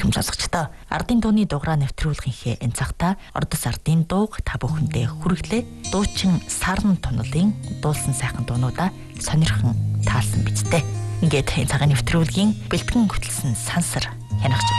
Зарим сонсогчдоо ардын дууны дугаараа нэвтрүүлгийнхээ энэ цагта Ордос ардын дууг та бүхэндээ хүргэлээ. Дуучин Сарн Тунгалын дуулсан сайхан дуунуудаа сонирхон таалсан биз дээ. Ингээд энэ цагаан нэвтрүүлгийн бэлтгэн хөтлсөн сансар хянагч